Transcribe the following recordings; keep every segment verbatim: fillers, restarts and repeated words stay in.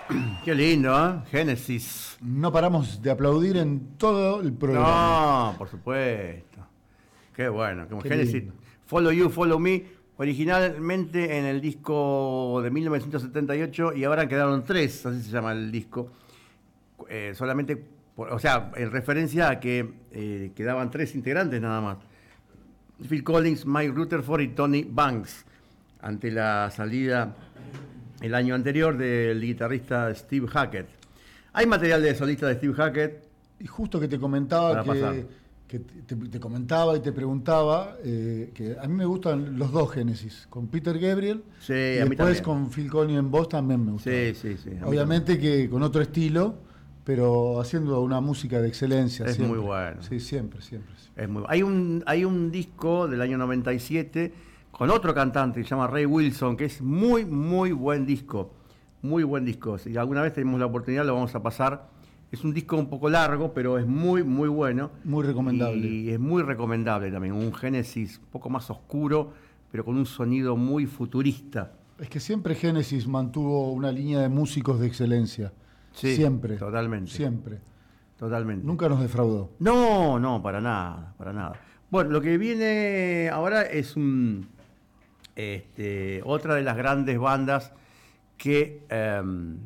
Qué lindo, ¿eh? Genesis. No paramos de aplaudir en todo el programa. No, por supuesto. Qué bueno. Como Qué Genesis. lindo. Follow You, Follow Me. Originalmente en el disco de mil novecientos setenta y ocho y ahora quedaron tres, así se llama el disco. Eh, solamente, por- o sea, en referencia a que eh, quedaban tres integrantes nada más. Phil Collins, Mike Rutherford y Tony Banks. Ante la salida el año anterior del guitarrista Steve Hackett. Hay material de solista de Steve Hackett. Y justo que te comentaba Para pasar. que, que te, te comentaba y te preguntaba eh, que a mí me gustan los dos Génesis, con Peter Gabriel Sí, y a mí después también. con Phil Collins en voz también me gustó. Sí, sí, sí. a mí Obviamente que con otro estilo, pero haciendo una música de excelencia. Es siempre. muy bueno. Sí, siempre, siempre. siempre. Es muy, hay, un, hay un disco del año noventa y siete con otro cantante que se llama Ray Wilson, que es muy, muy buen disco. Muy buen disco. Si alguna vez tenemos la oportunidad, lo vamos a pasar. Es un disco un poco largo, pero es muy, muy bueno. Muy recomendable. Y es muy recomendable también. Un Génesis un poco más oscuro, pero con un sonido muy futurista. Es que siempre Génesis mantuvo una línea de músicos de excelencia. Sí, siempre. totalmente. Siempre. Totalmente. Nunca nos defraudó. No, no, para nada, para nada. Bueno, lo que viene ahora es un, este, otra de las grandes bandas que, eh,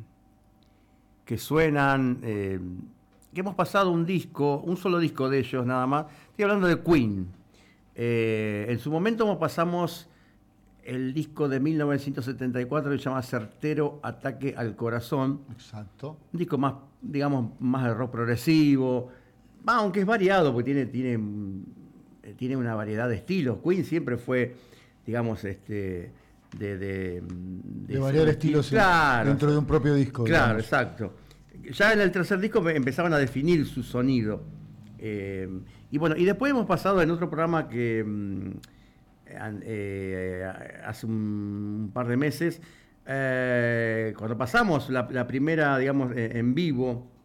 que suenan, eh, que hemos pasado un disco, un solo disco de ellos nada más. Estoy hablando de Queen. Eh, en su momento pasamos el disco de mil novecientos setenta y cuatro que se llama Certero Ataque al Corazón. Exacto. Un disco más, digamos, más de rock progresivo, bah, aunque es variado, porque tiene, tiene, eh, tiene una variedad de estilos. Queen siempre fue, digamos, este de, de, De variar estilos en- claro, dentro de un propio disco. claro, digamos. exacto. Ya en el tercer disco empezaban a definir su sonido. Eh, y bueno, y después hemos pasado en otro programa que mm, an- eh, hace un par de meses, eh, cuando pasamos la, la primera, digamos, eh, en vivo